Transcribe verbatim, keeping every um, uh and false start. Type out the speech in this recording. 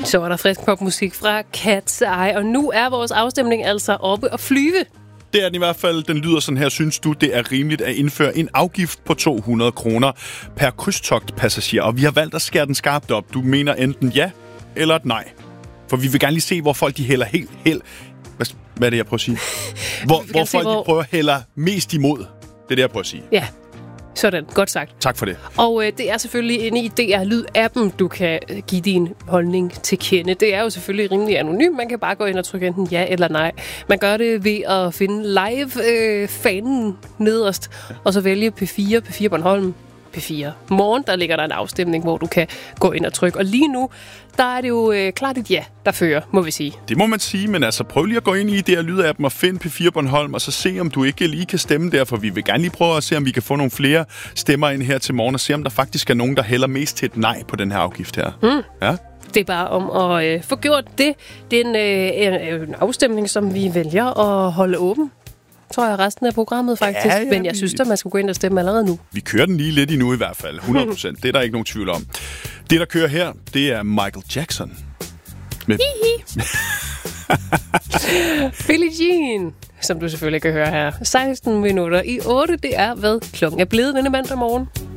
Så var der frisk popmusik fra Cat's Eye, og nu er vores afstemning altså oppe og flyve. Det er den i hvert fald. Den lyder sådan her. Synes du, det er rimeligt at indføre en afgift på to hundrede kroner per krydstogtpassager? Og vi har valgt at skære den skarpt op. Du mener enten ja eller et nej. For vi vil gerne lige se, hvor folk de hælder helt... helt hvad, hvad er det, jeg prøver at sige? Hvor, hvor se, folk hvor... de prøver at hælder mest imod. Det er det, jeg prøver at sige. Ja. Sådan, godt sagt. Tak for det. Og øh, det er selvfølgelig inde i D R Lyd-appen, du kan give din holdning til kende. Det er jo selvfølgelig rimelig anonymt. Man kan bare gå ind og trykke enten ja eller nej. Man gør det ved at finde live-fanen øh, nederst, ja. Og så vælge P fire, P fire Bornholm, P fire Morgen. Der ligger der en afstemning, hvor du kan gå ind og trykke. Og lige nu, der er det jo øh, klart et ja, der fører, må vi sige. Det må man sige, men altså prøv lige at gå ind i D R Lyd-appen og find P fire Bornholm, og så se, om du ikke lige kan stemme der, for vi vil gerne lige prøve at se, om vi kan få nogle flere stemmer ind her til morgen, og se, om der faktisk er nogen, der hælder mest til et nej på den her afgift her. Mm. Ja? Det er bare om at øh, få gjort det. Det er en, øh, en afstemning, som vi vælger at holde åben, tror jeg, resten af programmet faktisk. Ja, ja, men jeg synes, at man skal gå ind og stemme allerede nu. Vi kører den lige lidt endnu i hvert fald. hundrede procent. Det er der ikke nogen tvivl om. Det, der kører her, det er Michael Jackson. Med... Billie Jean, som du selvfølgelig kan høre her. seksten minutter i otte, det er, hvad klokken er blevet denne mandag morgen.